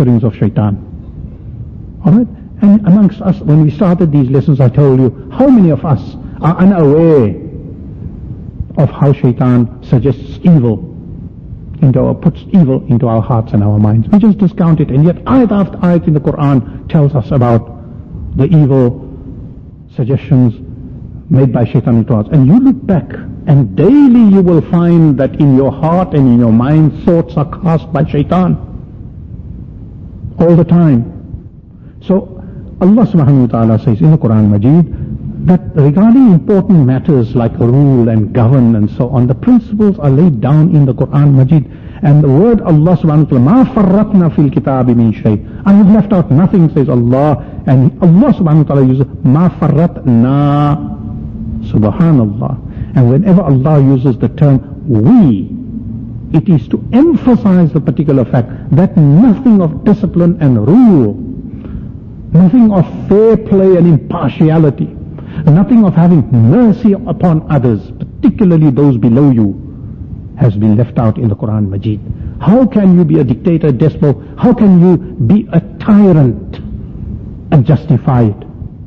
usherings of shaitan. Alright? And amongst us, when we started these lessons, I told you, how many of us are unaware of how shaitan suggests evil puts evil into our hearts and our minds. We just discount it, and yet ayat after ayat in the Quran tells us about the evil suggestions made by shaitan to us. And you look back, and daily you will find that in your heart and in your mind, thoughts are cast by shaitan. All the time. So, Allah subhanahu wa ta'ala says in the Quran Majid, that regarding important matters like rule and govern and so on, the principles are laid down in the Quran Majid. And the word Allah subhanahu wa ta'ala, مَا فَرَّطْنَا فِي الْكِتَابِ مِنْ شَيْءٍ, I have left out nothing, says Allah. And Allah subhanahu wa ta'ala uses مَا فَرَّطْنَا, subhanallah. And whenever Allah uses the term we, it is to emphasize the particular fact that nothing of discipline and rule, nothing of fair play and impartiality, nothing of having mercy upon others, particularly those below you, has been left out in the Quran Majid. How can you be a dictator, despot? How can you be a tyrant and justify it?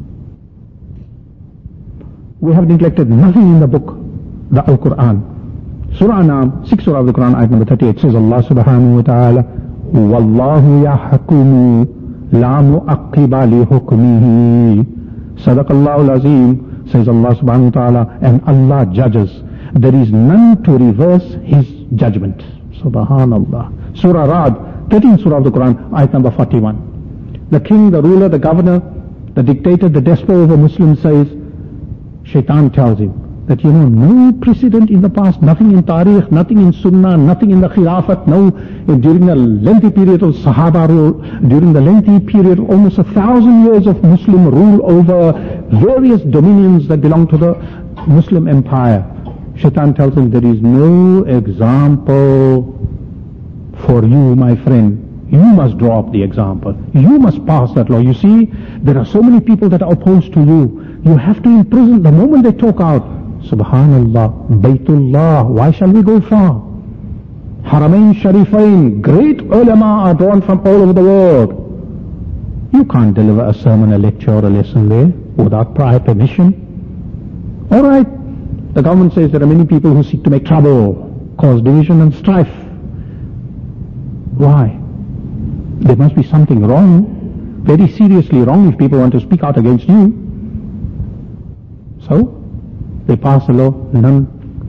We have neglected nothing in the book, the Al-Quran. Surah An'am, 6th Surah of the Quran, ayat number 38, says Allah subhanahu wa ta'ala, وَاللَّهُ يَحْكُمُ لَا مُؤَقِّبَ لِحُكْمِهِ. Sadaqallahu al-Azim, says Allah subhanahu wa ta'ala, and Allah judges. There is none to reverse His judgment. Subhanallah. Surah Ra'd, 13th Surah of the Quran, ayat number 41. The king, the ruler, the governor, the dictator, the despot of a Muslim says, shaitan tells him that, no precedent in the past, nothing in Tariq, nothing in Sunnah, nothing in the Khilafat, no, during the lengthy period of Sahaba rule, during the lengthy period, almost 1,000 years of Muslim rule over various dominions that belong to the Muslim empire. Shaitan tells him, there is no example for you, my friend. You must draw up the example. You must pass that law. You see, there are so many people that are opposed to you. You have to imprison the moment they talk out. Subhanallah, Baytullah, why shall we go far? Haramain Sharifain, great ulama are drawn from all over the world. You can't deliver a sermon, a lecture or a lesson there without prior permission. Alright, the government says there are many people who seek to make trouble, cause division and strife. Why? There must be something wrong, very seriously wrong if people want to speak out against you. So, they pass a law, none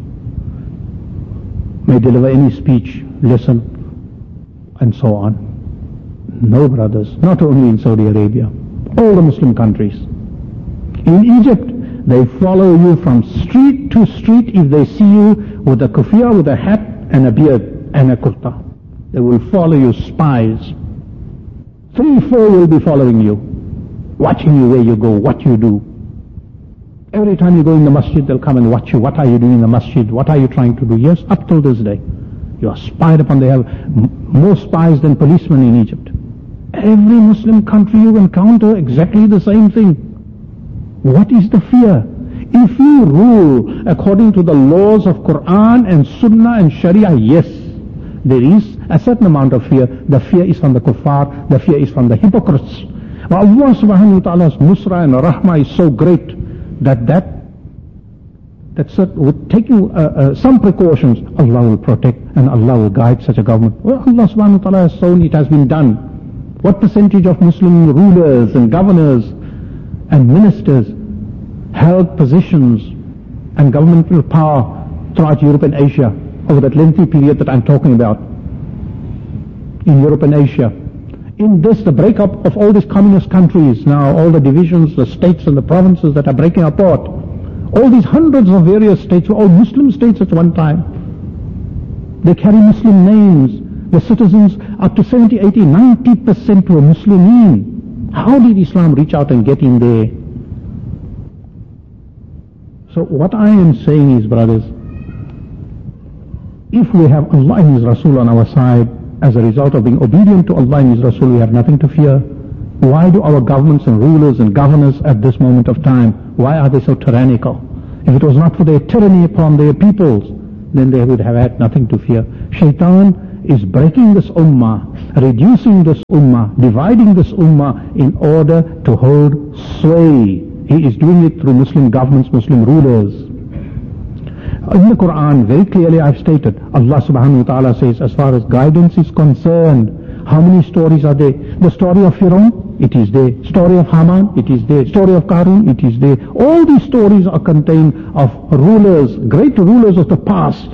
may deliver any speech, lesson, and so on. No, brothers, not only in Saudi Arabia, all the Muslim countries. In Egypt, they follow you from street to street if they see you with a kufiya, with a hat and a beard and a kurta. They will follow you, spies. 3, 4 will be following you, watching you where you go, what you do. Every time you go in the masjid, they'll come and watch you. What are you doing in the masjid? What are you trying to do? Yes, up till this day. You are spied upon. They have more spies than policemen in Egypt. Every Muslim country you encounter exactly the same thing. What is the fear? If you rule according to the laws of Quran and Sunnah and Sharia, yes, there is a certain amount of fear. The fear is from the kuffar. The fear is from the hypocrites. But Allah subhanahu wa ta'ala's nusra and rahmah is so great that with taking some precautions, Allah will protect and Allah will guide such a government. Well, Allah subhanahu wa ta'ala has shown it has been done. What percentage of Muslim rulers and governors and ministers held positions and governmental power throughout Europe and Asia over that lengthy period that I'm talking about? In Europe and Asia. In this, the breakup of all these communist countries now, all the divisions, the states and the provinces that are breaking apart, all these hundreds of various states were all Muslim states at one time. They carry Muslim names. The citizens up to 70, 80, 90% were Muslimin. How did Islam reach out and get in there? So what I am saying is, brothers, if we have Allah and His Rasul on our side, as a result of being obedient to Allah and His Rasul, we have nothing to fear. Why do our governments and rulers and governors at this moment of time, why are they so tyrannical? If it was not for their tyranny upon their peoples, then they would have had nothing to fear. Shaitan is breaking this ummah, reducing this ummah, dividing this ummah in order to hold sway. He is doing it through Muslim governments, Muslim rulers. In the Quran, very clearly I've stated, Allah subhanahu wa ta'ala says, as far as guidance is concerned, how many stories are there? The story of Fir'aun, it is there. Story of Haman, it is there. Story of Qarun, it is there. All these stories are contained of rulers, great rulers of the past.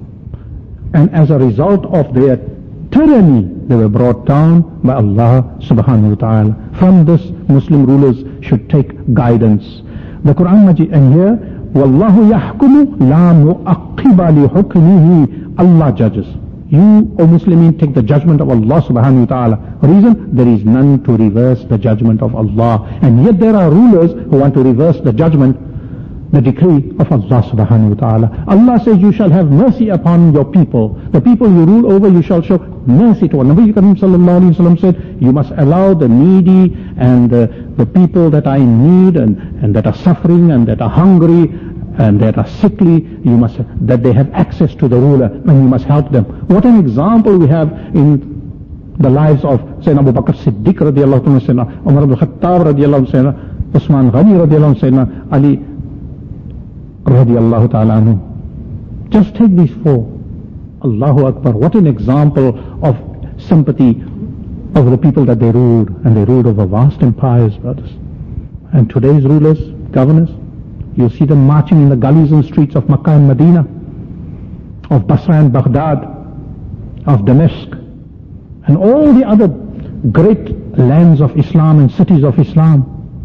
And as a result of their tyranny, they were brought down by Allah subhanahu wa ta'ala. From this, Muslim rulers should take guidance. The Quran Majid, and here, Wallahu yahkumu la mu'aqqiba li hukmihi. Allah judges. You, O Muslimin, take the judgment of Allah subhanahu wa ta'ala. Reason? There is none to reverse the judgment of Allah. And yet there are rulers who want to reverse the judgment, the decree of Allah subhanahu wa ta'ala. Allah says you shall have mercy upon your people. The people you rule over, you shall show mercy to all. Nabi Karim sallallahu alayhi wa sallam said, you must allow the needy and the people that are in need and that are suffering and that are hungry and that are sickly, you must, that they have access to the ruler, and you must help them. What an example we have in the lives of Sayyidina Abu Bakr Siddiq radiallahu anhu, Sayyidina Umar ibn Khattab radiallahu anhu, Sayyidina Usman Ghani radiallahu anhu, Sayyidina Ali radiallahu ta'ala anhu. Just take these four. Allahu Akbar. What an example of sympathy over the people that they ruled, and they ruled over vast empires, brothers. And today's rulers, governors, you see them marching in the gullies and streets of Makkah and Medina, of Basra and Baghdad, of Damascus, and all the other great lands of Islam and cities of Islam.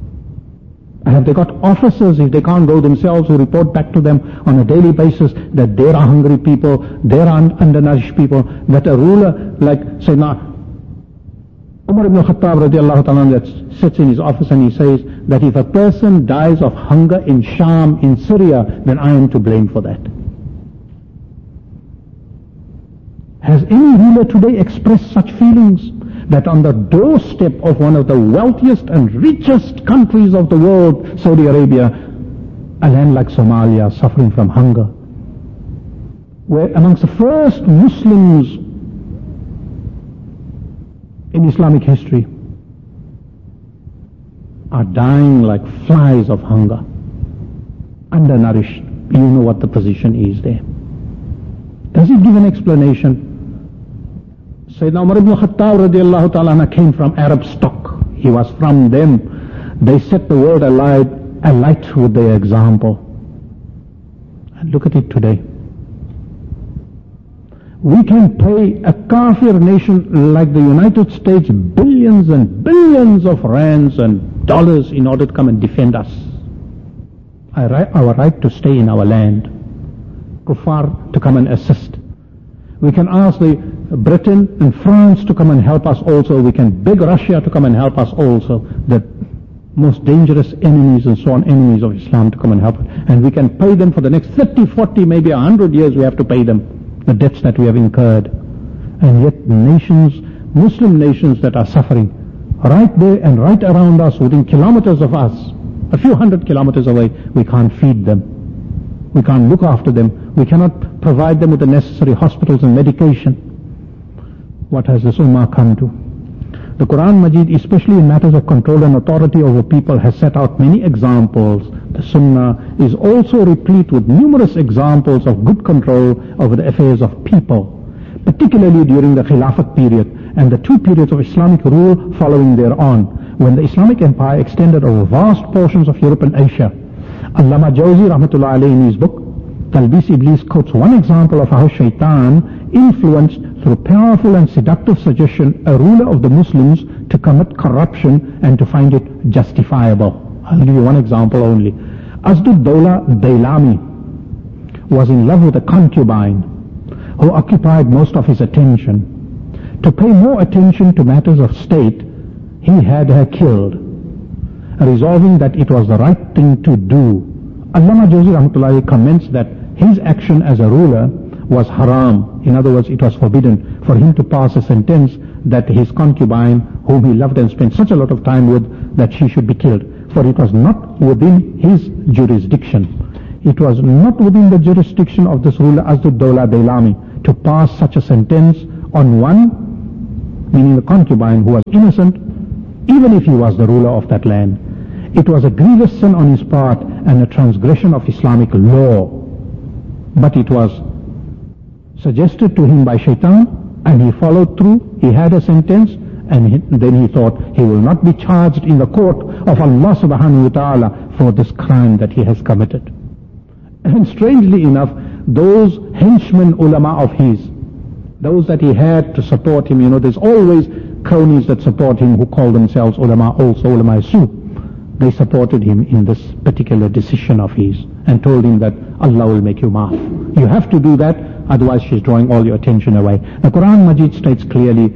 And have they got officers, if they can't go themselves, who report back to them on a daily basis that there are hungry people, there are undernourished people, that a ruler like Sayyidina Umar ibn Khattab radiallahu ta'ala that sits in his office and he says that if a person dies of hunger in Sham, in Syria, then I am to blame for that. Has any ruler today expressed such feelings that on the doorstep of one of the wealthiest and richest countries of the world, Saudi Arabia, a land like Somalia suffering from hunger, where amongst the first Muslims in Islamic history are dying like flies of hunger, undernourished, you know what the position is there. Does it give an explanation? Sayyidina Umar ibn Khattab radiallahu ta'ala came from Arab stock. He was from them. They set the world alight with their example. And look at it today. We can pay a kafir nation like the United States billions and billions of rands and dollars in order to come and defend us. Our right to stay in our land. Kuffar to come and assist. We can ask Britain and France to come and help us also. We can beg Russia to come and help us also. The most dangerous enemies and so on, enemies of Islam, to come and help us. And we can pay them for the next 30, 40, maybe 100 years. We have to pay them the debts that we have incurred. And yet nations, Muslim nations that are suffering, right there and right around us, within kilometers of us, a few hundred kilometers away, we can't feed them. We can't look after them. We cannot provide them with the necessary hospitals and medication. What has this ummah come to? The Quran Majid, especially in matters of control and authority over people, has set out many examples. The Sunnah is also replete with numerous examples of good control over the affairs of people, particularly during the Khilafat period and the two periods of Islamic rule following thereon, when the Islamic Empire extended over vast portions of Europe and Asia. Allama Jawzi rahmatullah alayhi in his book Talbis Iblis quotes one example of how Shaitan influenced through powerful and seductive suggestion a ruler of the Muslims to commit corruption and to find it justifiable. I'll give you one example only. Asdud-Dawla Daylami was in love with a concubine who occupied most of his attention. To pay more attention to matters of state, he had her killed, resolving that it was the right thing to do. Allama Jawzi rahmatullahi comments that his action as a ruler was haram. In other words, it was forbidden for him to pass a sentence that his concubine, whom he loved and spent such a lot of time with, that she should be killed. For it was not within his jurisdiction. It was not within the jurisdiction of this ruler Asdud-Dawla Daylami to pass such a sentence on one, meaning the concubine, who was innocent, even if he was the ruler of that land. It was a grievous sin on his part and a transgression of Islamic law. But it was suggested to him by shaitan, and he followed through. He had a sentence, and then he thought he will not be charged in the court of Allah subhanahu wa ta'ala for this crime that he has committed. And strangely enough, those henchmen ulama of his, those that he had to support him, there's always cronies that support him who call themselves ulama, also ulama su. They supported him in this particular decision of his and told him that Allah will make you maaf. You have to do that, otherwise she's drawing all your attention away. The Quran Majid states clearly,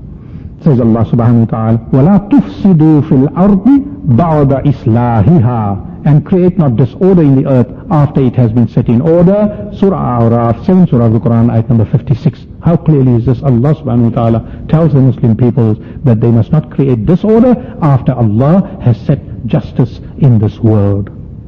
says Allah subhanahu wa ta'ala, وَلَا تُفْسِدُوا فِي الْأَرْضِ بَعْدَ إِصْلَاحِهَا, and create not disorder in the earth after it has been set in order. Surah A'raf, 7th Surah of the Quran, ayat number 56. How clearly is this? Allah subhanahu wa ta'ala tells the Muslim people that they must not create disorder after Allah has set justice in this world.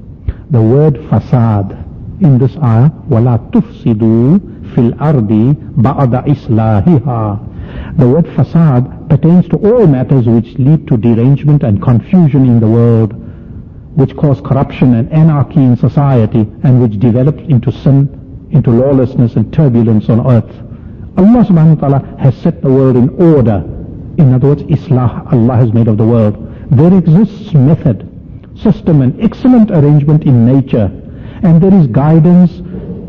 The word fasad in this ayah, وَلَا تُفْسِدُوا فِي الْأَرْضِ بَعْدَ إِصْلَاحِهَا. The word fasad pertains to all matters which lead to derangement and confusion in the world, which cause corruption and anarchy in society, and which develop into sin, into lawlessness and turbulence on earth. Allah subhanahu wa ta'ala has set the world in order. In other words, Islah, Allah has made of the world. There exists method, system and excellent arrangement in nature, and there is guidance,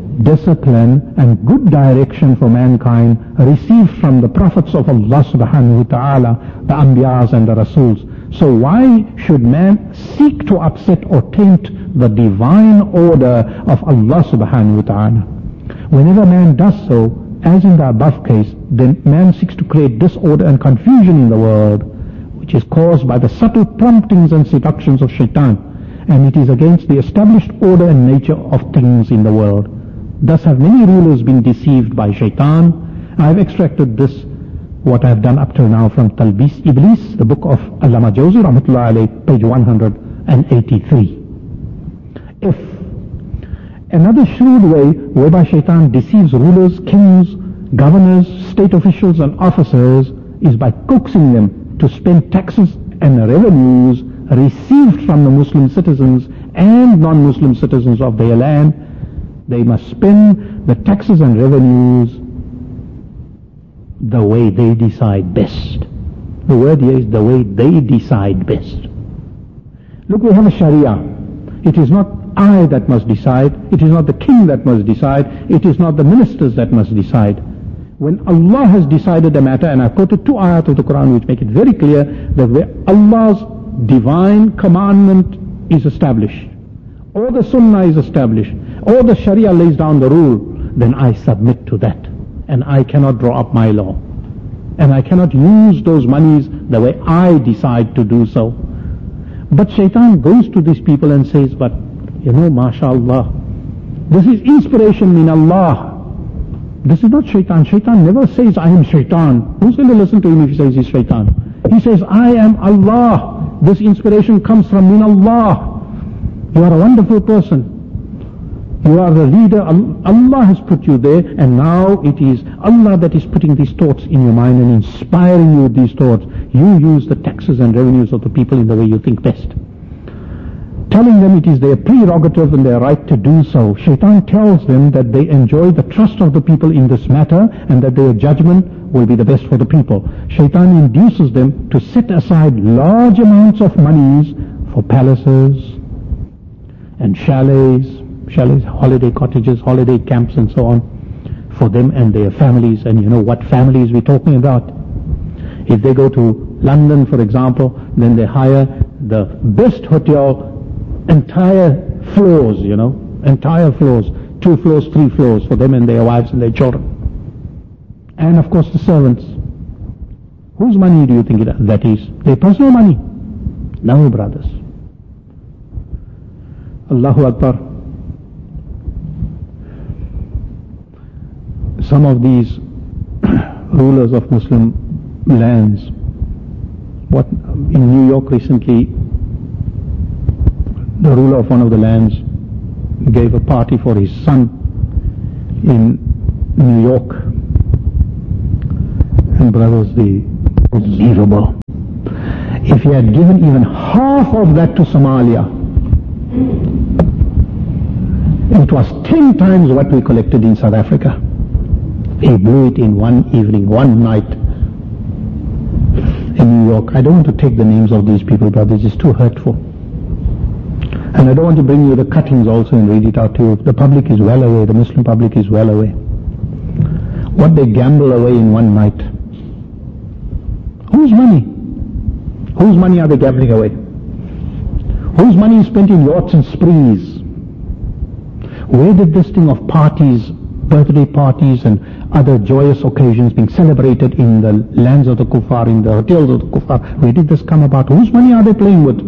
discipline and good direction for mankind received from the prophets of Allah subhanahu wa ta'ala, the Anbiyas and the Rasuls. So why should man seek to upset or taint the divine order of Allah subhanahu wa ta'ala? Whenever man does so, as in the above case, then man seeks to create disorder and confusion in the world, which is caused by the subtle promptings and seductions of shaitan, and it is against the established order and nature of things in the world. Thus have many rulers been deceived by shaitan. I have extracted this, what I have done up till now, from Talbis Iblis, the book of Allama Jawzi rahmatullah alayh, page 183. If another shrewd way whereby shaitan deceives rulers, kings, governors, state officials and officers is by coaxing them to spend taxes and revenues received from the Muslim citizens and non-Muslim citizens of their land. They must spend the taxes and revenues the way they decide best. The word here is the way they decide best. Look, we have a Sharia. It is not I that must decide. It is not the king that must decide. It is not the ministers that must decide. When Allah has decided a matter, and I've quoted 2 ayat of the Quran which make it very clear that where Allah's divine commandment is established, or the Sunnah is established, or the Sharia lays down the rule, then I submit to that. And I cannot draw up my law. And I cannot use those monies the way I decide to do so. But shaitan goes to these people and says, but mashallah, this is inspiration min Allah. This is not shaitan. Shaitan never says, I am shaitan. Who's going to listen to him if he says he's shaitan? He says, I am Allah. This inspiration comes from min Allah. You are a wonderful person. You are the leader. Allah has put you there, and now it is Allah that is putting these thoughts in your mind and inspiring you with these thoughts. You use the taxes and revenues of the people in the way you think best. Telling them it is their prerogative and their right to do so. Shaitan tells them that they enjoy the trust of the people in this matter and that their judgment will be the best for the people. Shaitan induces them to set aside large amounts of monies for palaces and chalets, holiday cottages, holiday camps and so on, for them and their families. And you know what families we're talking about. If they go to London, for example, then they hire the best hotel, entire floors, entire floors, 2 floors, 3 floors for them and their wives and their children. And of course the servants. Whose money do you think that is? Their personal money? No, brothers. Allahu Akbar. Some of these rulers of Muslim lands, in New York recently, the ruler of one of the lands gave a party for his son in New York, brothers, unbelievable. If he had given even half of that to Somalia, it was 10 times what we collected in South Africa. He blew it in one evening, one night in New York. I don't want to take the names of these people, brothers. It's too hurtful. And I don't want to bring you the cuttings also and read it out to you. The public is well aware. The Muslim public is well aware. What they gamble away in one night. Whose money? Whose money are they gambling away? Whose money is spent in yachts and sprees? Where did this thing of parties, birthday parties and other joyous occasions being celebrated in the lands of the kuffar, in the hotels of the kuffar, where did this come about? Whose money are they playing with?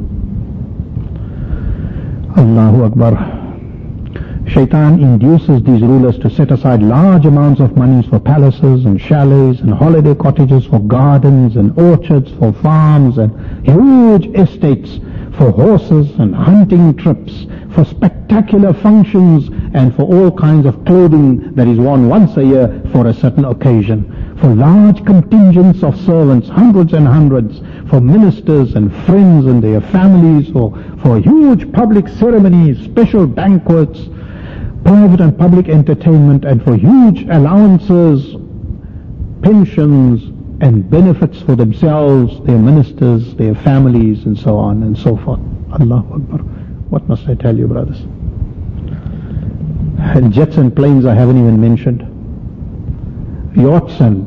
Allahu Akbar. Shaitan induces these rulers to set aside large amounts of monies for palaces and chalets and holiday cottages, for gardens and orchards, for farms and huge estates, for horses and hunting trips, for spectacular functions and for all kinds of clothing that is worn once a year for a certain occasion, for large contingents of servants, hundreds and hundreds, for ministers and friends and their families, for huge public ceremonies, special banquets, private and public entertainment, and for huge allowances, pensions and benefits for themselves, their ministers, their families, and so on and so forth. Allahu Akbar. What must I tell you, brothers? And jets and planes I haven't even mentioned. Yachts and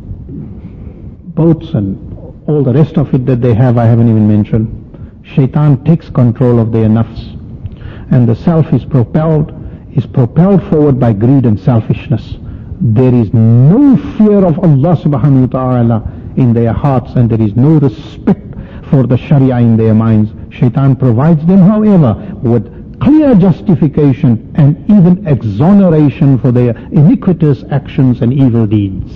boats and all the rest of it that they have I haven't even mentioned. Shaitan takes control of their nafs, and the self is propelled forward by greed and selfishness. There is no fear of Allah subhanahu wa ta'ala in their hearts, and there is no respect for the Sharia in their minds. Shaitan provides them, however, with clear justification and even exoneration for their iniquitous actions and evil deeds.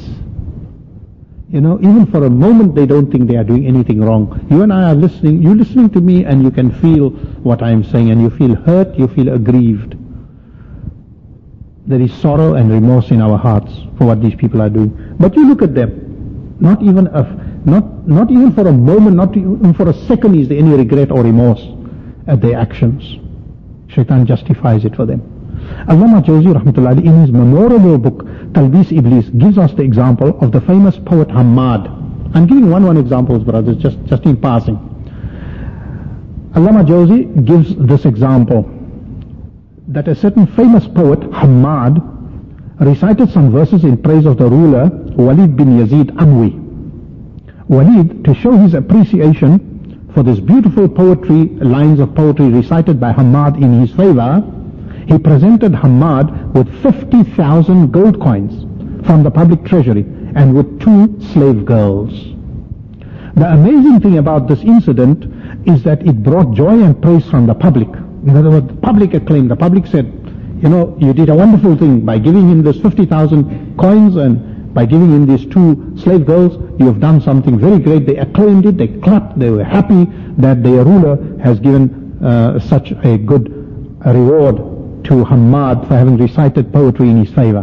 You know, even for a moment they don't think they are doing anything wrong. You and I are listening, you're listening to me and you can feel what I'm saying, and you feel hurt, you feel aggrieved. There is sorrow and remorse in our hearts for what these people are doing. But you look at them, not even for a moment, not even for a second is there any regret or remorse at their actions. Shaitan justifies it for them. Allama Jawzi rahmatullahi in his memorable book Talbis Iblis gives us the example of the famous poet Hammad. I'm giving one example, brothers, just in passing. Allama Jawzi gives this example, that a certain famous poet, Hammad, recited some verses in praise of the ruler, Walid bin Yazid Amwi. Walid, to show his appreciation for this beautiful lines of poetry recited by Hammad in his favor, he presented Hammad with 50,000 gold coins from the public treasury and with 2 slave girls. The amazing thing about this incident is that it brought joy and praise from the public. In other words, the public acclaimed. The public said, you know, you did a wonderful thing by giving him this 50,000 coins and by giving him these 2 slave girls. You have done something very great. They acclaimed it, they clapped, they were happy that their ruler has given such a good reward to Hammad for having recited poetry in his favor.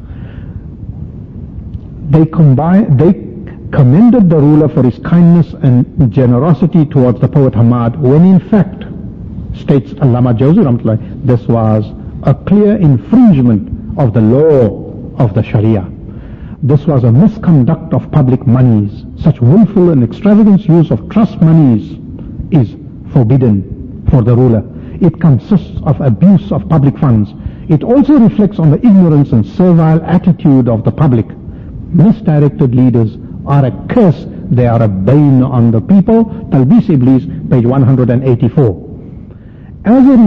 They commended the ruler for his kindness and generosity towards the poet Hammad, when in fact, states Allama Jawzi, this was a clear infringement of the law of the Sharia. This was a misconduct of public monies. Such willful and extravagant use of trust monies is forbidden for the ruler. It consists of abuse of public funds. It also reflects on the ignorance and servile attitude of the public. Misdirected leaders are a curse. They are a bane on the people. Talbis Iblis, page 184. As a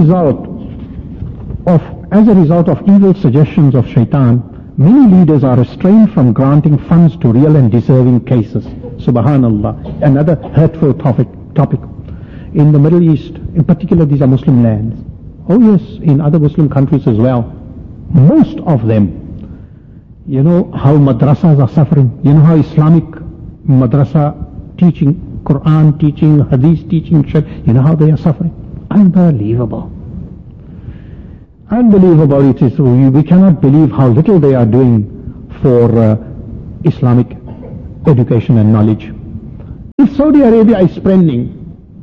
result of evil suggestions of Shaitan, many leaders are restrained from granting funds to real and deserving cases. Subhanallah. Another hurtful topic. In the Middle East, in particular, these are Muslim lands. Oh yes, in other Muslim countries as well. Most of them. You know how madrasas are suffering. You know how Islamic madrasa teaching, Quran teaching, Hadith teaching, you know how they are suffering. Unbelievable. Unbelievable it is. We cannot believe how little they are doing for Islamic education and knowledge. If Saudi Arabia is spending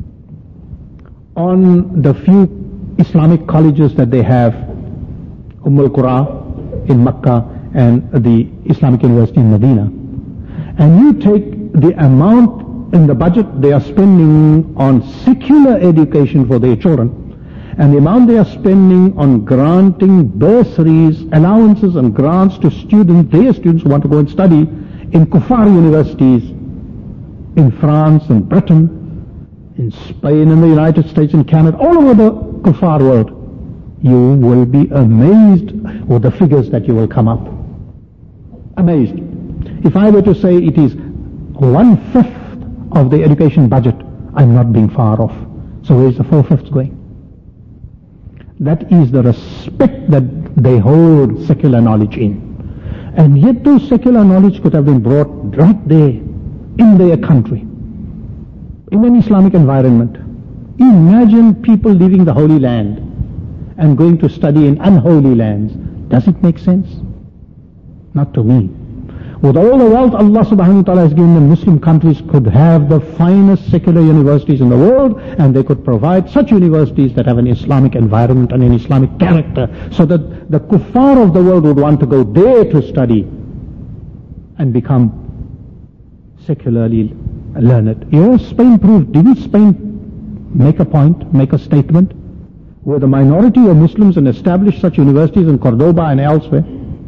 on the few Islamic colleges that they have, Al-Qura in Mecca and the Islamic University in Medina, and you take the amount in the budget they are spending on secular education for their children, and the amount they are spending on granting bursaries, allowances and grants to students, their students who want to go and study in kuffar universities in France and Britain, in Spain and the United States and Canada, all over the kuffar world, you will be amazed with the figures that you will come up. Amazed. If I were to say it is 1/5 of the education budget, I'm not being far off. So where is the 4/5 going? That is the respect that they hold secular knowledge in. And yet those secular knowledge could have been brought right there in their country, in an Islamic environment. Imagine people leaving the Holy Land and going to study in unholy lands. Does it make sense? Not to me. With all the wealth Allah subhanahu wa ta'ala has given them, Muslim countries could have the finest secular universities in the world, and they could provide such universities that have an Islamic environment and an Islamic character, so that the kuffar of the world would want to go there to study and become secularly learned. Yes, Spain proved. Didn't Spain make a point, make a statement, where the minority of Muslims and establish such universities in Cordoba and elsewhere,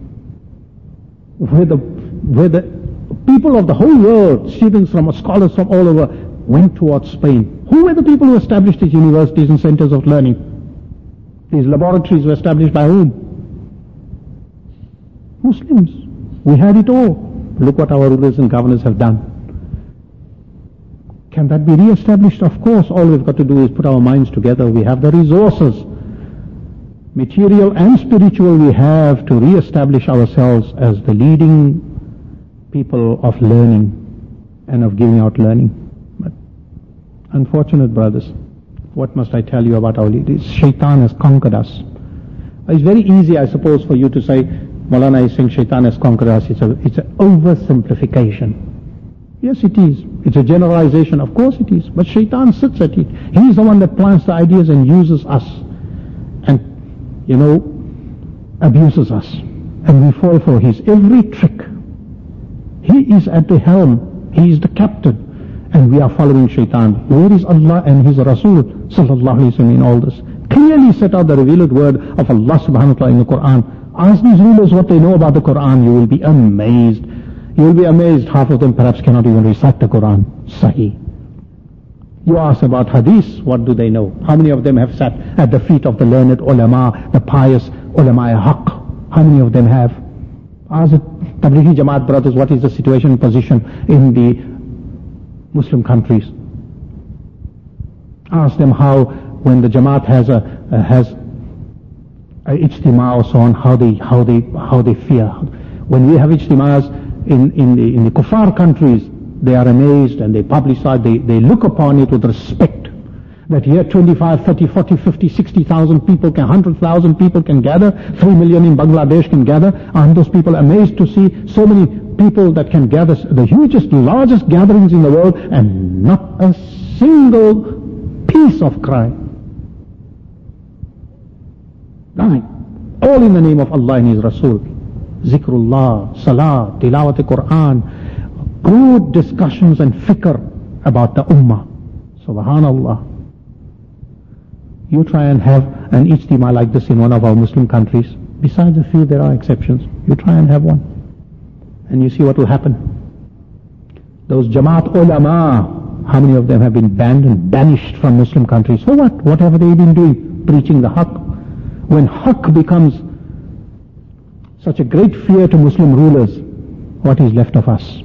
where the people of the whole world, students from scholars from all over, went towards Spain. Who were the people who established these universities and centers of learning? These laboratories were established by whom? Muslims. We had it all. Look what our rulers and governors have done. Can that be re-established? Of course. All we've got to do is put our minds together. We have the resources, material and spiritual, we have to re-establish ourselves as the leading people of learning and of giving out learning. But unfortunate brothers, what must I tell you about our leaders? Shaitan has conquered us. It's very easy, I suppose, for you to say, Maulana is saying Shaitan has conquered us. It's an oversimplification. Yes, it is. It's a generalization. Of course it is. But Shaitan sits at it. He's the one that plants the ideas and uses us. And, abuses us. And we fall for his every trick. He is at the helm. He is the captain. And we are following Shaitan. Where is Allah and His Rasul sallallahu alaihi wasallam in all this? Clearly set out the revealed word of Allah subhanahu wa ta'ala in the Quran. Ask these rulers what they know about the Quran. You will be amazed. You will be amazed. Half of them perhaps cannot even recite the Quran. Sahih. You ask about hadith, what do they know? How many of them have sat at the feet of the learned ulama, the pious ulama haq? How many of them have? Ask the Tablighi Jamaat brothers, what is the situation and position in the Muslim countries? Ask them how, when the Jamaat has a ijtima or so on, how they fear. When we have ijtimas in the kuffar countries, they are amazed and they publicize, they look upon it with respect. That here 25, 30, 40, 50, 60,000 people can, 100,000 people can gather, 3 million in Bangladesh can gather. Aren't those people amazed to see so many people that can gather, the hugest, largest gatherings in the world, and not a single piece of crime? Nothing. All in the name of Allah and His Rasul. Zikrullah, Salah, Tilawat Quran, good discussions and fikr about the Ummah. Subhanallah. You try and have an ijtima like this in one of our Muslim countries. Besides a few, there are exceptions. You try and have one, and you see what will happen. Those Jamaat ulama, how many of them have been banned and banished from Muslim countries? So what? What have they been doing? Preaching the haqq. When haqq becomes such a great fear to Muslim rulers, what is left of us?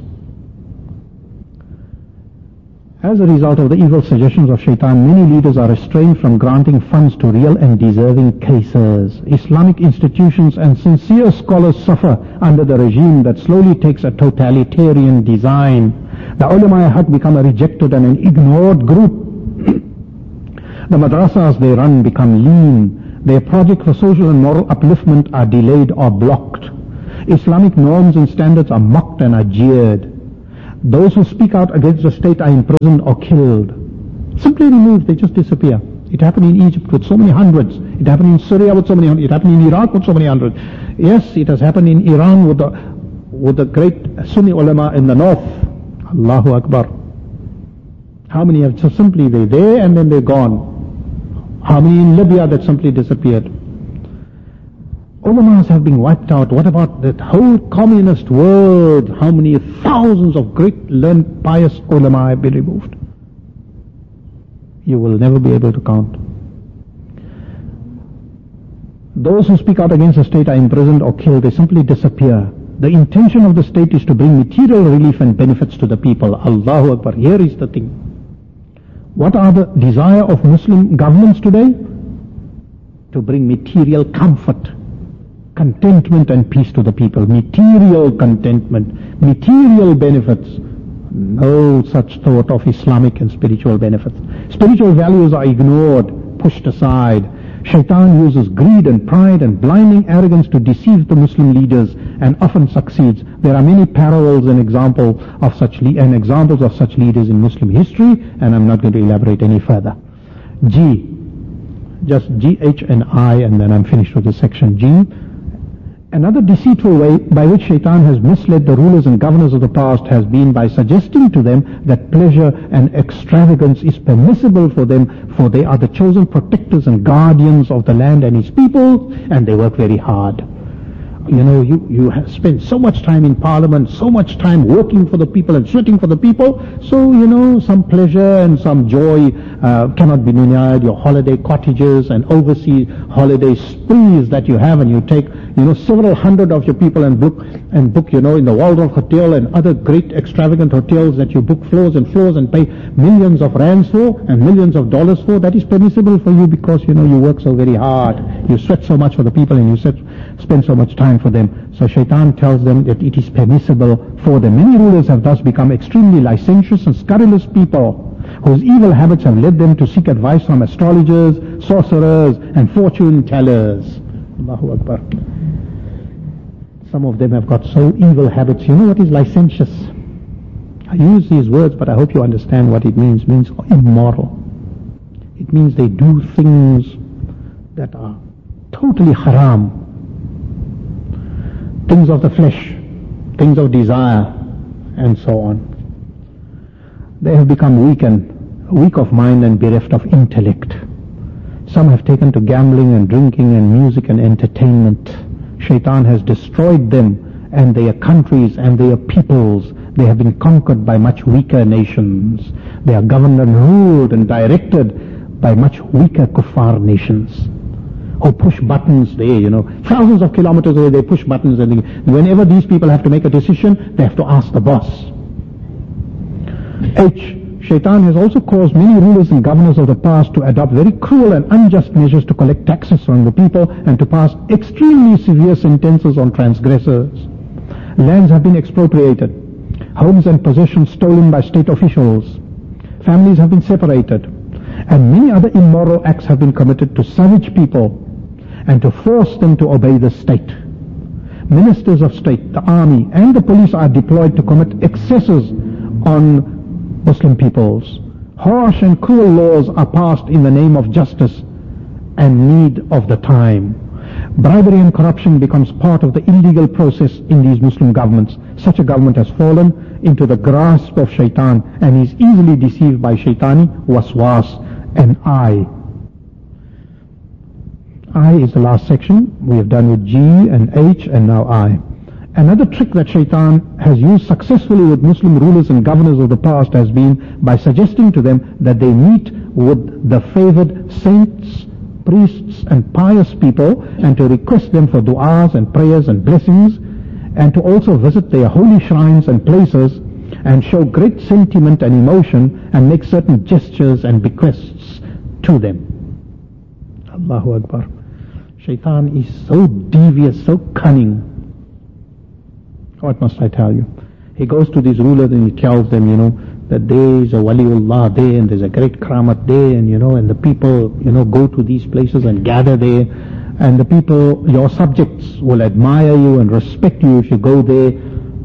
As a result of the evil suggestions of Shaitan, many leaders are restrained from granting funds to real and deserving cases. Islamic institutions and sincere scholars suffer under the regime that slowly takes a totalitarian design. The ulama haq become a rejected and an ignored group. The madrasas they run become lean. Their projects for social and moral upliftment are delayed or blocked. Islamic norms and standards are mocked and are jeered. Those who speak out against the state are imprisoned or killed. Simply removed, they just disappear. It happened in Egypt with so many hundreds. It happened in Syria with so many hundreds. It happened in Iraq with so many hundreds. Yes, it has happened in Iran with the great Sunni ulama in the north. Allahu Akbar. How many have just simply they're there and then they're gone? How many in Libya that simply disappeared? Ulamas have been wiped out. What about that whole communist world? How many thousands of great learned pious ulama have been removed? You will never be able to count. Those who speak out against the state are imprisoned or killed. They simply disappear. The intention of the state is to bring material relief and benefits to the people. Allahu Akbar. Here is the thing. What are the desire of Muslim governments today? To bring material comfort, contentment and peace to the people. Material contentment, material benefits. No such thought of Islamic and spiritual benefits. Spiritual values are ignored, pushed aside. Shaitan uses greed and pride and blinding arrogance to deceive the Muslim leaders and often succeeds. There are many parallels and examples of such leaders in Muslim history, and I'm not going to elaborate any further. G, just G, H and I, and then I'm finished with this section. G, another deceitful way by which Shaitan has misled the rulers and governors of the past has been by suggesting to them that pleasure and extravagance is permissible for them, for they are the chosen protectors and guardians of the land and its people, and they work very hard. You know, you have spent so much time in parliament, so much time working for the people and sweating for the people, so, you know, some pleasure and some joy cannot be denied. Your holiday cottages and overseas holiday sprees that you have, and you take, you know, several hundred of your people and book, you know, in the Waldorf Hotel and other great extravagant hotels that you book floors and floors and pay millions of rands for and millions of dollars for. That is permissible for you because, you know, you work so very hard. You sweat so much for the people and you spend so much time for them. So Shaitan tells them that it is permissible for them. Many rulers have thus become extremely licentious and scurrilous people whose evil habits have led them to seek advice from astrologers, sorcerers and fortune tellers. Allahu Akbar. Some of them have got so evil habits. You know what is licentious? I use these words, but I hope you understand what it means. It means immoral. It means they do things that are totally haram. Things of the flesh, things of desire, and so on. They have become weak of mind and bereft of intellect. Some have taken to gambling and drinking and music and entertainment. Shaitan has destroyed them and their countries and their peoples. They have been conquered by much weaker nations. They are governed and ruled and directed by much weaker kuffar nations who push buttons there, you know. Thousands of kilometers away they push buttons, and whenever these people have to make a decision, they have to ask the boss. H, Shaitan has also caused many rulers and governors of the past to adopt very cruel and unjust measures to collect taxes from the people and to pass extremely severe sentences on transgressors. Lands have been expropriated, homes and possessions stolen by state officials, families have been separated, and many other immoral acts have been committed to savage people and to force them to obey the state. Ministers of state, the army and the police are deployed to commit excesses on Muslim peoples. Harsh and cruel laws are passed in the name of justice and need of the time. Bribery and corruption becomes part of the illegal process in these Muslim governments. Such a government has fallen into the grasp of Shaitan and is easily deceived by Shaitani waswas and I. I is the last section. We have done with G and H and now I. Another trick that Shaitan has used successfully with Muslim rulers and governors of the past has been by suggesting to them that they meet with the favored saints, priests and pious people and to request them for du'as and prayers and blessings, and to also visit their holy shrines and places and show great sentiment and emotion and make certain gestures and bequests to them. Allahu Akbar. Shaitan is so devious, so cunning. What must I tell you? He goes to these rulers and he tells them, you know, that there is a waliullah there and there's a great karamat there, and, you know, and the people, you know, go to these places and gather there, and the people, your subjects, will admire you and respect you if you go there,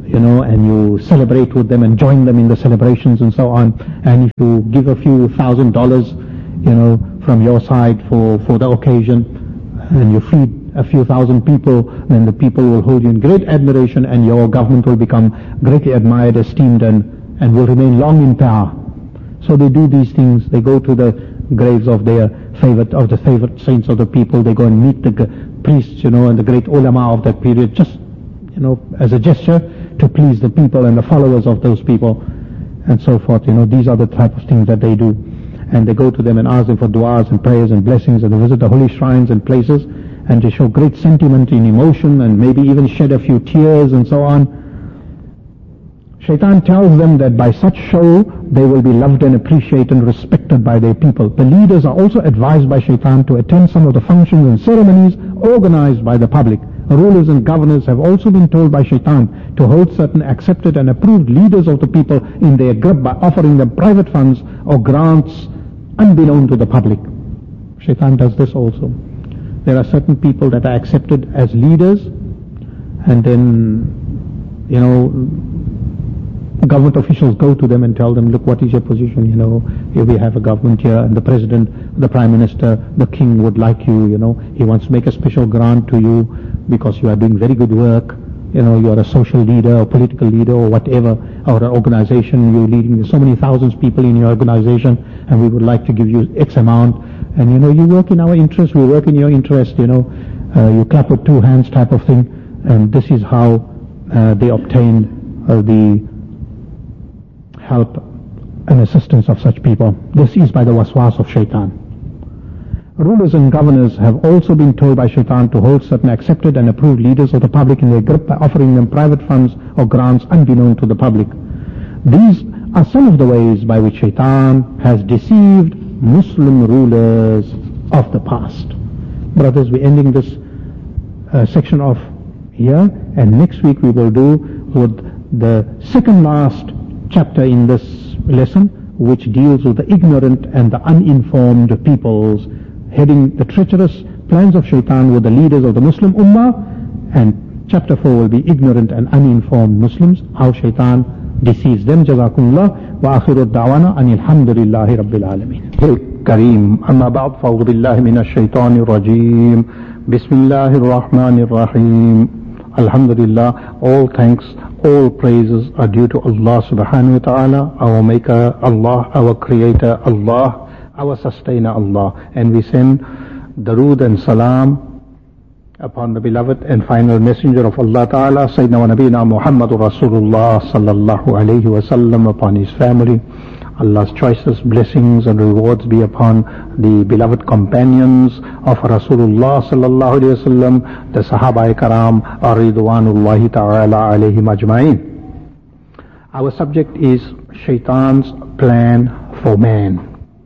and you celebrate with them and join them in the celebrations and so on. And if you give a few $1,000, from your side for the occasion, and you feed a few thousand people, then the people will hold you in great admiration, and your government will become greatly admired, esteemed, and will remain long in power. So they do these things. They go to the graves of the favorite saints of the people. They go and meet the priests, and the great ulama of that period, just, as a gesture to please the people and the followers of those people, and so forth. These are the type of things that they do. And they go to them and ask them for du'as and prayers and blessings, and they visit the holy shrines and places, and they show great sentiment and emotion, and maybe even shed a few tears and so on. Shaitan tells them that by such show they will be loved and appreciated and respected by their people. The leaders are also advised by Shaitan to attend some of the functions and ceremonies organized by the public. Rulers and governors have also been told by Shaitan to hold certain accepted and approved leaders of the people in their grip by offering them private funds or grants unbeknown to the public. Shaitan does this also. There are certain people that are accepted as leaders, and then, government officials go to them and tell them, look, what is your position? Here we have a government here, and the president, the prime minister, the king would like you, he wants to make a special grant to you because you are doing very good work. You are a social leader or political leader or whatever, or an organization, you're leading so many thousands of people in your organization, and we would like to give you X amount. And you work in our interest, we work in your interest, you clap with two hands type of thing. And this is how they obtain the help and assistance of such people. This is by the waswas of Shaitan. Rulers and governors have also been told by Shaitan to hold certain accepted and approved leaders of the public in their grip by offering them private funds or grants unbeknown to the public. These are some of the ways by which Shaitan has deceived Muslim rulers of the past. Brothers, we're ending this section off here, and next week we will do with the second last chapter in this lesson, which deals with the ignorant and the uninformed peoples, heading the treacherous plans of Shaitan with the leaders of the Muslim Ummah. And chapter 4 will be ignorant and uninformed Muslims, how Shaitan deceives them. Jazakumullah wa akhiru da'wana anil hamdulillahi rabbil alameen. Kareem, amma ba'd, fa'udhu billahi minash shaitanir rajim. Bismillahir rahmanir rahim. Alhamdulillah, all thanks, all praises are due to Allah subhanahu wa ta'ala, our maker Allah, our creator Allah, our sustainer Allah. And we send darood and salam upon the beloved and final messenger of Allah ta'ala, Sayyidina wa Nabina Muhammadur Rasulullah sallallahu alayhi wa sallam, upon his family. Allah's choicest blessings and rewards be upon the beloved companions of Rasulullah sallallahu alayhi wa sallam, the Sahaba Karam ridwanullahi ta'ala alayhim ajma'in. Our subject is Shaitan's plan for man.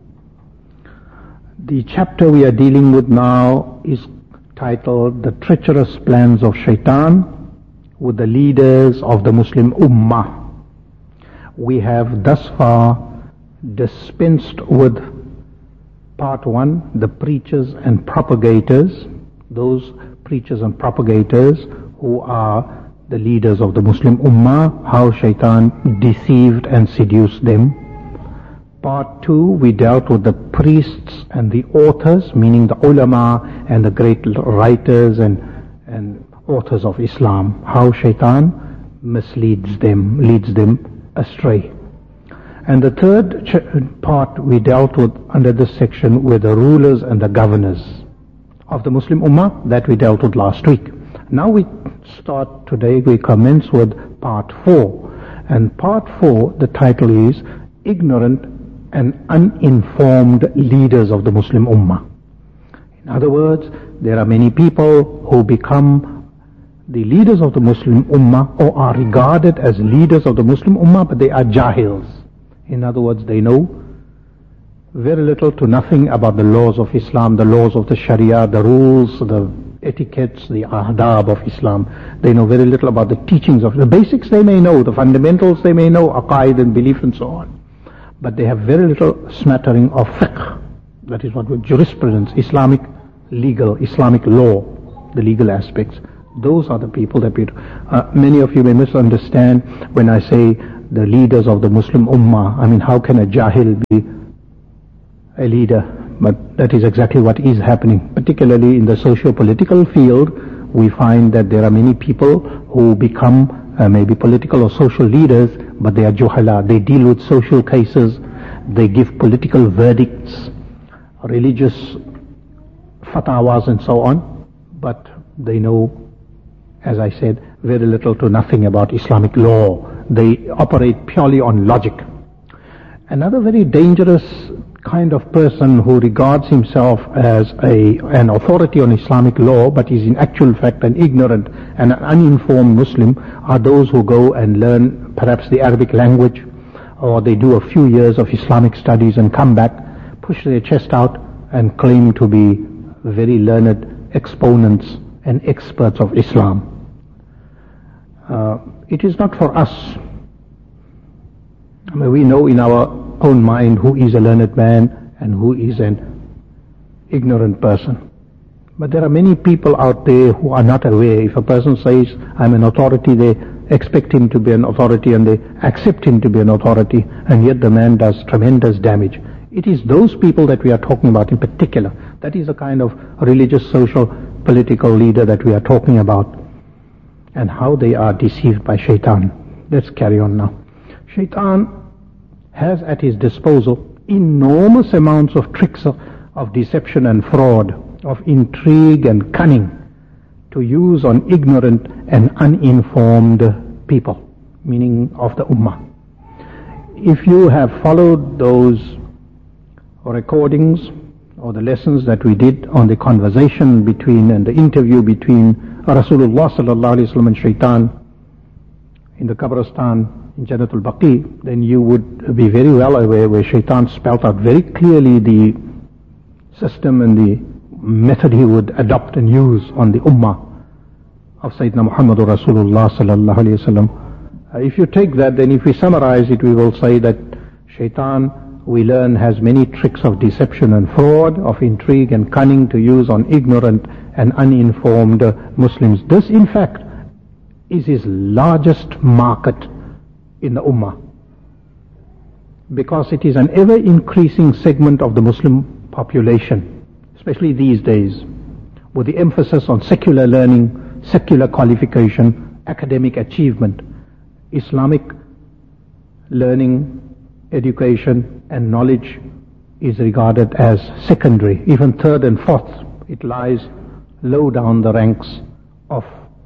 The chapter we are dealing with now is titled The Treacherous Plans of Shaitan with the Leaders of the Muslim Ummah. We have thus far dispensed with part 1, the preachers and propagators, those preachers and propagators who are the leaders of the Muslim Ummah, how Shaitan deceived and seduced them. Part 2, we dealt with the priests and the authors, meaning the ulama and the great writers and authors of Islam, how Shaitan misleads them, leads them astray. And the third part we dealt with under this section were the rulers and the governors of the Muslim Ummah, that we dealt with last week. Now we start today, we commence with part 4. And part 4, the title is Ignorant and Uninformed Leaders of the Muslim Ummah. In other words, there are many people who become the leaders of the Muslim Ummah or are regarded as leaders of the Muslim Ummah, but they are jahils. In other words, they know very little to nothing about the laws of Islam, the laws of the Sharia, the rules, the etiquettes, the adab of Islam. They know very little about the teachings of the basics. They may know the fundamentals, they may know aqaid and belief and so on, but they have very little smattering of fiqh. That is what we jurisprudence, Islamic legal, Islamic law, the legal aspects. Those are the people that many of you may misunderstand when I say the leaders of the Muslim Ummah. I mean, how can a Jahil be a leader? But that is exactly what is happening. Particularly in the socio-political field, we find that there are many people who become maybe political or social leaders, but they are juhala. They deal with social cases, they give political verdicts, religious fatwas and so on, but they know, as I said, very little to nothing about Islamic law. They operate purely on logic. Another very dangerous kind of person who regards himself as an authority on Islamic law, but is in actual fact an ignorant and an uninformed Muslim, are those who go and learn perhaps the Arabic language, or they do a few years of Islamic studies and come back, push their chest out and claim to be very learned exponents and experts of Islam. It is not for us. I mean, we know in our own mind who is a learned man and who is an ignorant person. But there are many people out there who are not aware. If a person says, I'm an authority, they expect him to be an authority and they accept him to be an authority, and yet the man does tremendous damage. It is those people that we are talking about in particular. That is the kind of religious, social, political leader that we are talking about, and how they are deceived by shaitan. Let's carry on now. Shaitan has at his disposal enormous amounts of tricks of deception and fraud, of intrigue and cunning to use on ignorant and uninformed people, meaning of the Ummah. If you have followed those recordings or the lessons that we did on the conversation between and the interview between Rasulullah sallallahu alaihi wasallam and Shaitan in the Qabristan in Jannatul Baqi, then you would be very well aware where Shaitan spelt out very clearly the system and the method he would adopt and use on the Ummah of Sayyidina Muhammadur Rasulullah sallallahu alaihi wasallam. If you take that, then if we summarize it, we will say that Shaitan, we learn, has many tricks of deception and fraud, of intrigue and cunning to use on ignorant and uninformed Muslims. This, in fact, is his largest market in the Ummah, because it is an ever-increasing segment of the Muslim population, especially these days, with the emphasis on secular learning, secular qualification, academic achievement. Islamic learning, education and knowledge is regarded as secondary, even third and fourth. It lies low down the ranks of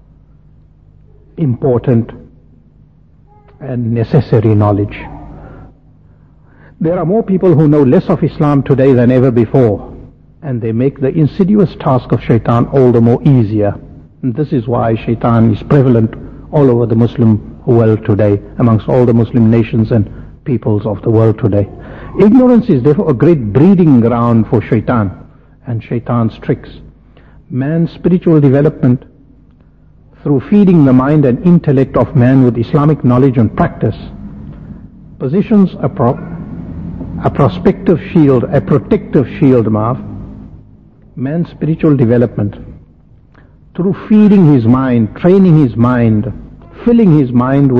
important and necessary knowledge. There are more people who know less of Islam today than ever before, and they make the insidious task of Shaitan all the more easier. And this is why Shaitan is prevalent all over the Muslim world today, amongst all the Muslim nations and peoples of the world today. Ignorance is therefore a great breeding ground for Shaitan and Shaitan's tricks. Man's spiritual development, through feeding the mind and intellect of man with Islamic knowledge and practice, positions a protective shield, man's spiritual development, through feeding his mind, training his mind, filling his mind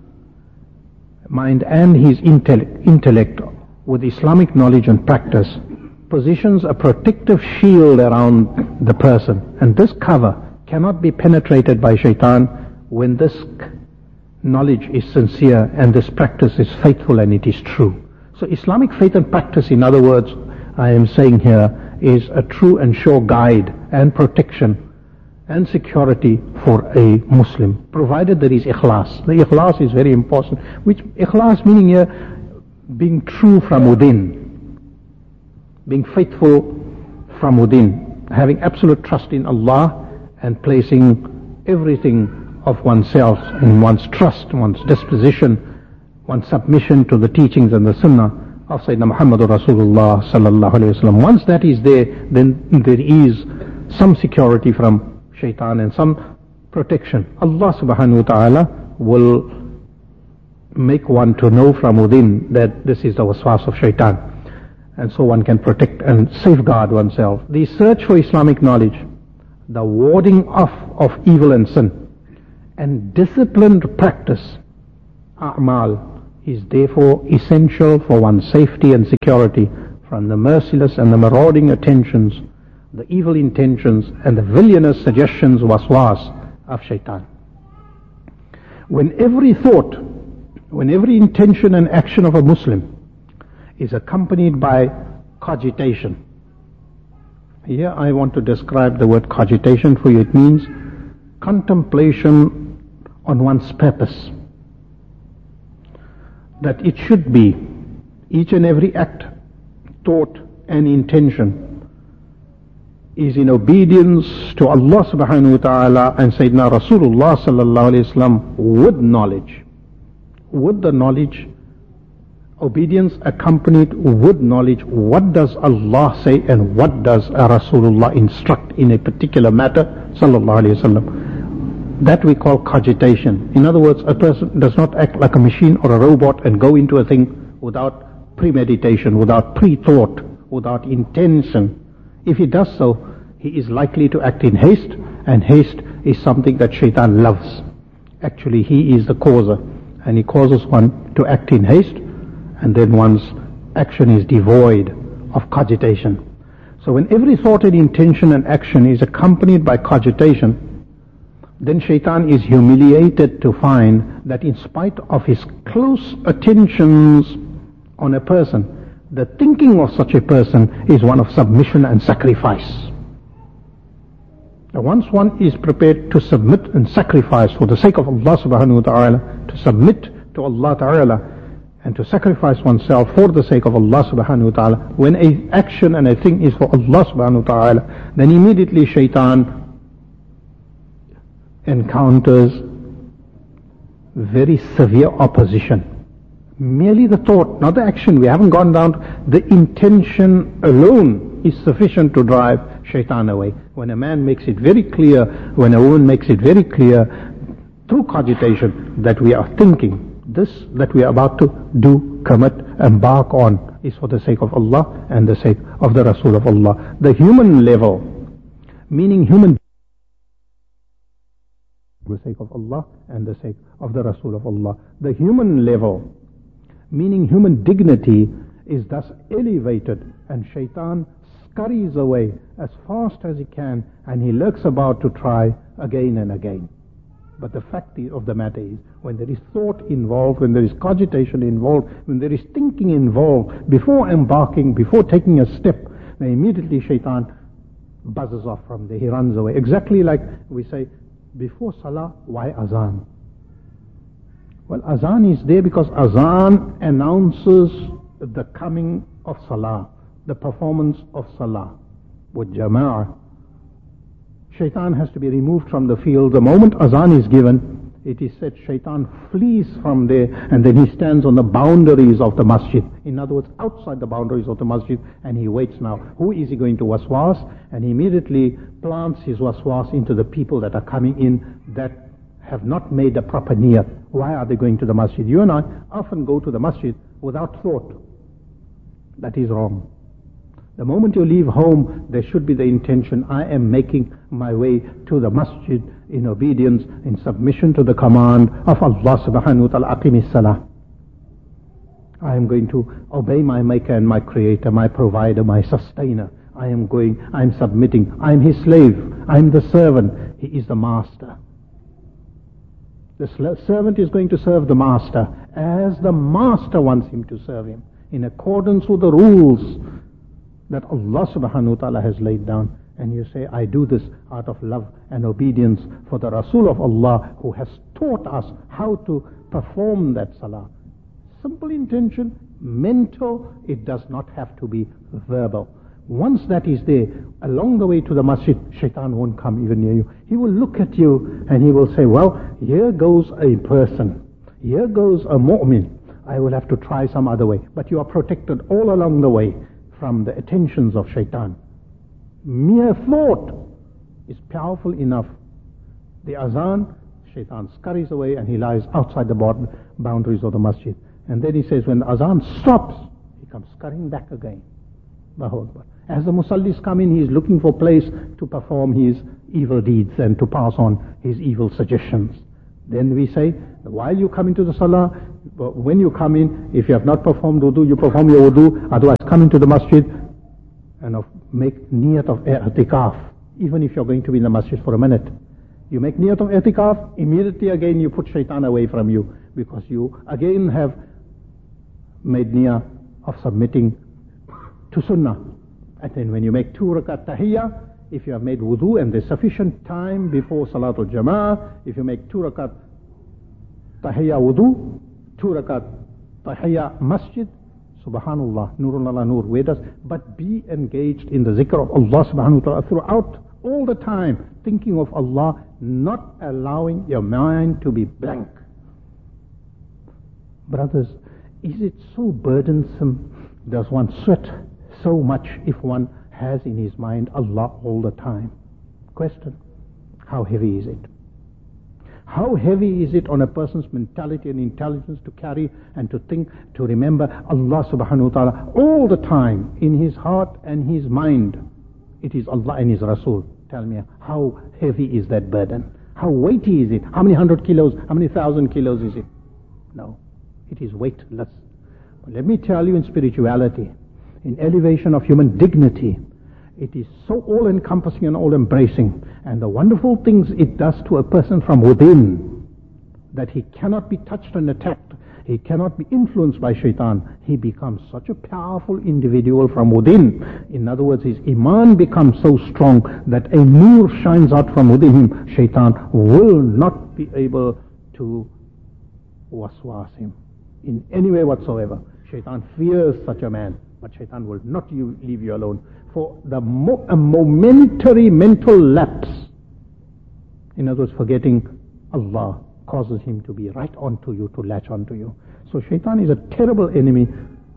and his intellect with Islamic knowledge and practice, positions a protective shield around the person. And this cover cannot be penetrated by Shaitan when this knowledge is sincere and this practice is faithful and it is true. So Islamic faith and practice, in other words, I am saying here, is a true and sure guide and protection and security for a Muslim, provided there is ikhlas. The ikhlas is very important, which ikhlas meaning here being true from within, being faithful from within, having absolute trust in Allah and placing everything of oneself in one's trust, one's disposition, one's submission to the teachings and the sunnah of Sayyidina Muhammadur Rasulullah sallallahu alayhi wa sallam. Once that is there, then there is some security from Shaitan and some protection. Allah subhanahu wa ta'ala will make one to know from within that this is the waswas of Shaitan, and so one can protect and safeguard oneself. The search for Islamic knowledge, the warding off of evil and sin, and disciplined practice, a'mal, is therefore essential for one's safety and security from the merciless and the marauding attentions, the evil intentions, and the villainous suggestions, waswas, of shaitan. When every thought, when every intention and action of a Muslim is accompanied by cogitation. Here I want to describe the word cogitation for you. It means contemplation on one's purpose. That it should be each and every act, thought and intention is in obedience to Allah subhanahu wa ta'ala and Sayyidina Rasulullah sallallahu alayhi wa sallam with knowledge. With the knowledge, obedience accompanied with knowledge. What does Allah say and what does Rasulullah instruct in a particular matter, sallallahu alayhi wa sallam? That we call cogitation. In other words, a person does not act like a machine or a robot and go into a thing without premeditation, without pre-thought, without intention. If he does so, he is likely to act in haste, and haste is something that shaitan loves. Actually, he is the causer, and he causes one to act in haste, and then one's action is devoid of cogitation. So when every thought and intention and action is accompanied by cogitation, then shaitan is humiliated to find that in spite of his close attentions on a person, the thinking of such a person is one of submission and sacrifice. Now once one is prepared to submit and sacrifice for the sake of Allah subhanahu wa ta'ala, to submit to Allah ta'ala, and to sacrifice oneself for the sake of Allah subhanahu wa ta'ala, when an action and a thing is for Allah subhanahu wa ta'ala, then immediately shaitan encounters very severe opposition. Merely the thought, not the action. We haven't gone down to the intention alone is sufficient to drive shaitan away. When a man makes it very clear, when a woman makes it very clear through cogitation that we are thinking this that we are about to do, commit, embark on is for the sake of Allah and the sake of the Rasul of Allah. The human level, meaning human, for the sake of Allah and the sake of the Rasul of Allah. The human level, meaning human dignity, is thus elevated, and shaitan scurries away as fast as he can, and he lurks about to try again and again. But the fact of the matter is, when there is thought involved, when there is cogitation involved, when there is thinking involved, before embarking, before taking a step, then immediately shaitan buzzes off from there, he runs away. Exactly like we say, before salah, why azan? Well, azan is there because azan announces the coming of salah, the performance of salah with jama'ah. Shaitan has to be removed from the field. The moment azan is given, it is said shaitan flees from there, and then he stands on the boundaries of the masjid. In other words, outside the boundaries of the masjid, and he waits now. Who is he going to waswas? And he immediately plants his waswas into the people that are coming in that have not made a proper niyat. Why are they going to the masjid? You and I often go to the masjid without thought. That is wrong. The moment you leave home, there should be the intention, I am making my way to the masjid in obedience, in submission to the command of Allah subhanahu wa ta'ala, aqimis salah. I am going to obey my maker and my creator, my provider, my sustainer. I am submitting. I am his slave. I am the servant. He is the master. The servant is going to serve the master as the master wants him to serve him, in accordance with the rules that Allah subhanahu wa ta'ala has laid down. And you say, I do this out of love and obedience for the Rasul of Allah, who has taught us how to perform that salah. Simple intention, mental, it does not have to be verbal. Once that is there, along the way to the masjid, shaitan won't come even near you. He will look at you and he will say, well, here goes a person, here goes a mu'min. I will have to try some other way. But you are protected all along the way from the attentions of shaitan. Mere thought is powerful enough. The azan, shaitan scurries away and he lies outside the boundaries of the masjid. And then he says, when the azan stops, he comes scurrying back again. Allahu Akbar. As the musallis come in, he is looking for place to perform his evil deeds and to pass on his evil suggestions. Then we say, while you come into the salah, when you come in, if you have not performed wudu, you perform your wudu, otherwise come into the masjid and make niyat of i'tikaf, even if you're going to be in the masjid for a minute. You make niyat of i'tikaf, immediately again you put shaitan away from you, because you again have made niyat of submitting to sunnah. And then when you make 2 rakat tahiyyah, if you have made wudu and there's sufficient time before Salatul Jama'ah, if you make 2 rakat tahiyyah wudu, 2 rakat tahiyyah masjid, subhanallah, nurun ala nur, where does, but be engaged in the zikr of Allah subhanahu wa ta'ala throughout, all the time, thinking of Allah, not allowing your mind to be blank. Brothers, is it so burdensome? Does one sweat so much if one has in his mind Allah all the time? Question, how heavy is it? How heavy is it on a person's mentality and intelligence to carry and to think, to remember Allah subhanahu wa ta'ala all the time in his heart and his mind? It is Allah and His Rasul. Tell me, how heavy is that burden? How weighty is it? How many 100 kilos, how many 1,000 kilos is it? No, it is weightless. But let me tell you, in spirituality, in elevation of human dignity, it is so all-encompassing and all-embracing, and the wonderful things it does to a person from within, that he cannot be touched and attacked, he cannot be influenced by shaitan. He becomes such a powerful individual from within. In other words, his iman becomes so strong that a nur shines out from within him. Shaitan will not be able to waswas him in any way whatsoever. Shaitan fears such a man, but shaitan will not leave you alone. For a momentary mental lapse, in other words, forgetting Allah, causes him to be right onto you, to latch onto you. So shaitan is a terrible enemy.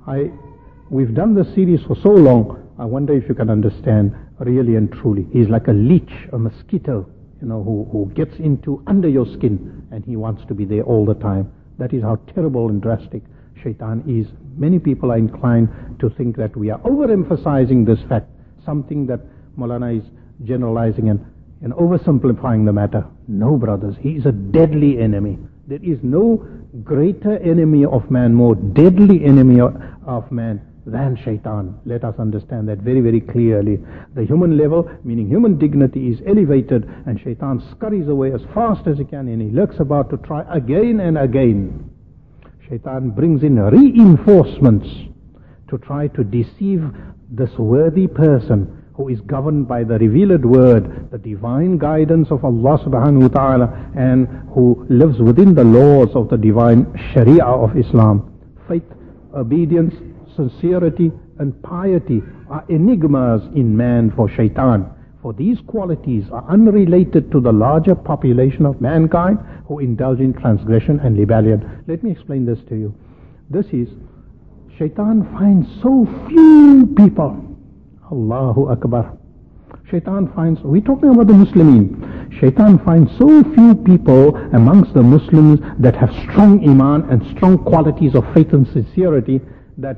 We've done this series for so long, I wonder if you can understand really and truly. He's like a leech, a mosquito, who gets into under your skin, and he wants to be there all the time. That is how terrible and drastic shaitan is. Many people are inclined to think that we are overemphasizing this fact, something that Maulana is generalizing and oversimplifying the matter. No, brothers, he is a deadly enemy. There is no greater enemy of man, more deadly enemy of man than shaitan. Let us understand that very, very clearly. The human level, meaning human dignity, is elevated, and shaitan scurries away as fast as he can, and he lurks about to try again and again. Shaitan brings in reinforcements to try to deceive this worthy person who is governed by the revealed word, the divine guidance of Allah subhanahu wa ta'ala, and who lives within the laws of the divine sharia of Islam. Faith, obedience, sincerity and piety are enigmas in man for shaitan. For these qualities are unrelated to the larger population of mankind who indulge in transgression and rebellion. Let me explain this to you. This is, shaitan finds so few people. Allahu Akbar. Shaitan finds, we're talking about the Muslimin. Shaitan finds so few people amongst the Muslims that have strong iman and strong qualities of faith and sincerity, that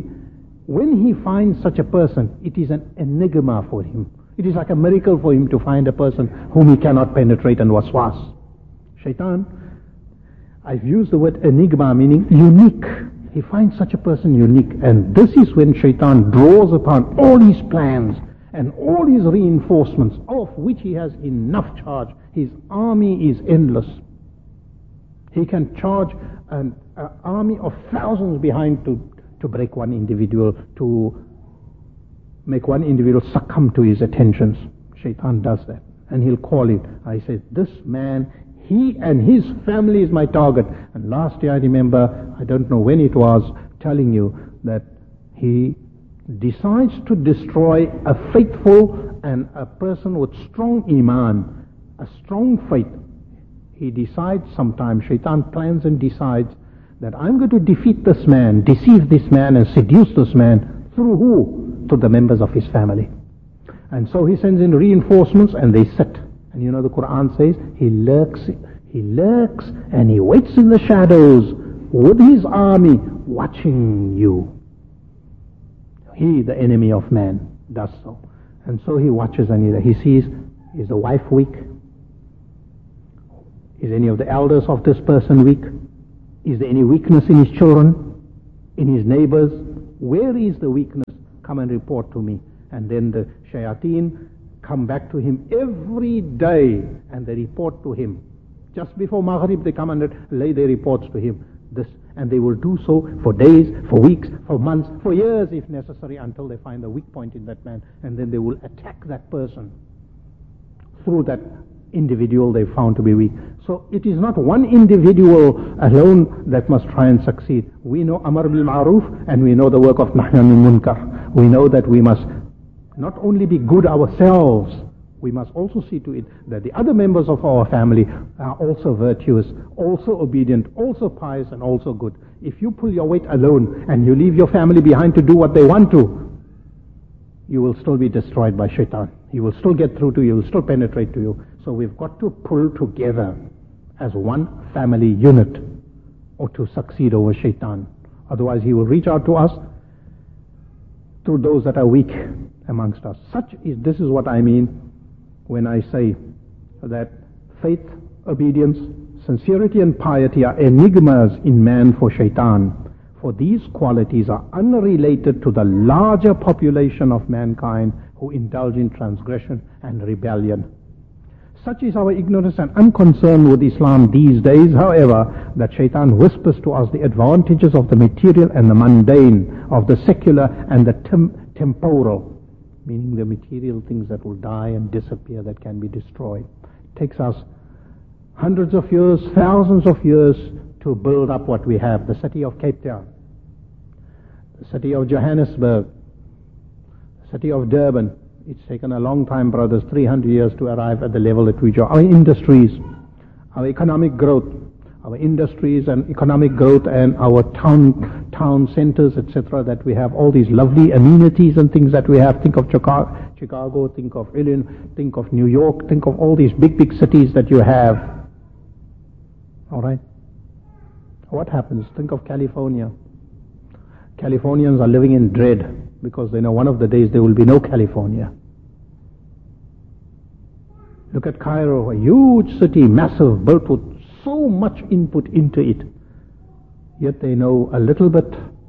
when he finds such a person, it is an enigma for him. It is like a miracle for him to find a person whom he cannot penetrate and waswas. Shaitan, I've used the word enigma, meaning unique. He finds such a person unique, and this is when shaitan draws upon all his plans and all his reinforcements, of which he has enough charge. His army is endless. He can charge an army of thousands behind to break one individual, to make one individual succumb to his attentions. Shaitan does that, and he'll call it. I say, this man, he and his family is my target. And last year I remember, I don't know when it was, telling you that he decides to destroy a faithful and a person with strong iman, a strong faith. He decides sometimes, shaitan plans and decides that I'm going to defeat this man, deceive this man and seduce this man. Through who? To the members of his family. And so he sends in reinforcements, and they sit. And the Quran says, he lurks and he waits in the shadows with his army, watching you. He, the enemy of man, does so. And so he watches and he sees, is the wife weak? Is any of the elders of this person weak? Is there any weakness in his children, in his neighbors? Where is the weakness? Come and report to me. And then the shayateen come back to him every day and they report to him. Just before Maghrib they come and lay their reports to him. And they will do so for days, for weeks, for months, for years if necessary, until they find the weak point in that man. And then they will attack that person through that individual they found to be weak. So it is not one individual alone that must try and succeed. We know Amar bil Ma'ruf and we know the work of Nahy anil Munkar. We know that we must not only be good ourselves, we must also see to it that the other members of our family are also virtuous, also obedient, also pious and also good. If you pull your weight alone and you leave your family behind to do what they want to, you will still be destroyed by shaitan. He will still get through to you, he will still penetrate to you. So we've got to pull together as one family unit or to succeed over shaitan. Otherwise he will reach out to us through those that are weak amongst us. This is what I mean when I say that faith, obedience, sincerity and piety are enigmas in man for shaitan. For these qualities are unrelated to the larger population of mankind who indulge in transgression and rebellion. Such is our ignorance and unconcern with Islam these days, however, that shaitan whispers to us the advantages of the material and the mundane, of the secular and the temporal, meaning the material things that will die and disappear, that can be destroyed. It takes us hundreds of years, thousands of years to build up what we have. The city of Cape Town, the city of Johannesburg, the city of Durban. It's taken a long time, brothers, 300 years to arrive at the level at which our industries, our economic growth, our industries and economic growth and our town centers, etc., that we have all these lovely amenities and things that we have. Think of Chicago, think of Illinois, think of New York, think of all these big cities that you have. All right? What happens? Think of California. Californians are living in dread because they know one of the days there will be no California. Look at Cairo, a huge city, massive, built with so much input into it. Yet they know a little bit,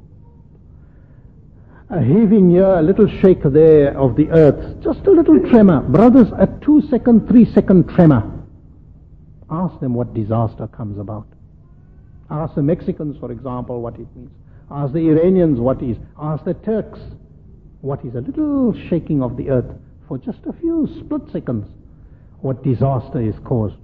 a heaving here, a little shake there of the earth, just a little tremor. Brothers, a 2-second, 3-second tremor. Ask them what disaster comes about. Ask the Mexicans, for example, what it means. Ask the Iranians what is. Ask the Turks what is a little shaking of the earth for just a few split seconds. What disaster is caused.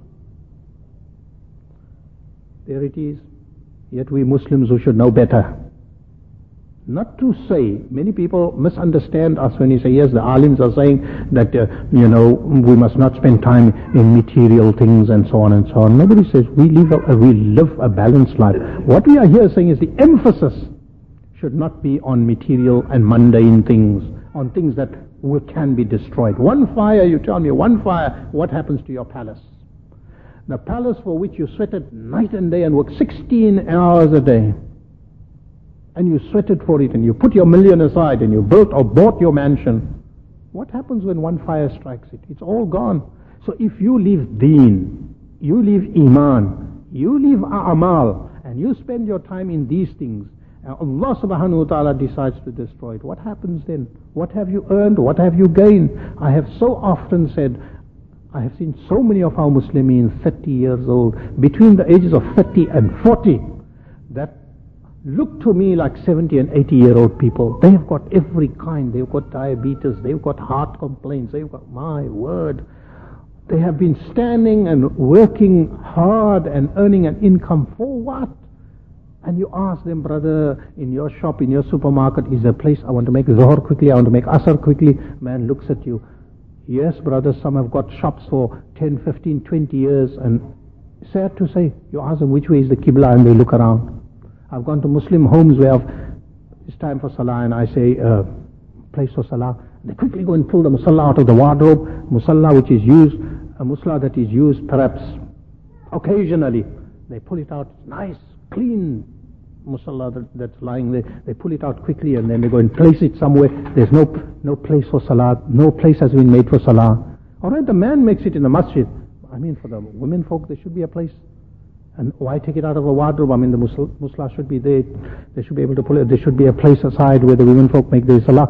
There it is. Yet we Muslims who should know better. Not to say, many people misunderstand us when you say, yes, the alims are saying that, we must not spend time in material things and so on and so on. Nobody says we live a balanced life. What we are here saying is the emphasis should not be on material and mundane things, on things that can be destroyed. One fire, you tell me, one fire, what happens to your palace? The palace for which you sweated night and day and worked 16 hours a day, and you sweated for it and you put your million aside and you built or bought your mansion, what happens when one fire strikes it? It's all gone. So if you leave deen, you leave iman, you leave a'amal, and you spend your time in these things, and Allah subhanahu wa ta'ala decides to destroy it, what happens then? What have you earned? What have you gained? I have so often said, I have seen so many of our Muslimin 30 years old, between the ages of 30 and 40, that look to me like 70 and 80-year-old people. They have got every kind. They've got diabetes. They've got heart complaints. They've got, my word, they have been standing and working hard and earning an income for what? And you ask them, brother, in your shop, in your supermarket, is there a place I want to make Zohar quickly, I want to make Asr quickly? Man looks at you. Yes, brother, some have got shops for 10, 15, 20 years, and sad to say, you ask them which way is the Qibla and they look around. I've gone to Muslim homes where it's time for Salah and I say, place for Salah. They quickly go and pull the Musalla out of the wardrobe, Musalla which is used, a Musalla that is used perhaps occasionally. They pull it out, nice, clean, musalla that's lying there, they pull it out quickly and then they go and place it somewhere. There's no place for salah, no place has been made for salah. Alright, the man makes it in the masjid. I mean, for the women folk, there should be a place. And why take it out of a wardrobe? I mean, the musla should be there. They should be able to pull it. There should be a place aside where the women folk make their salah.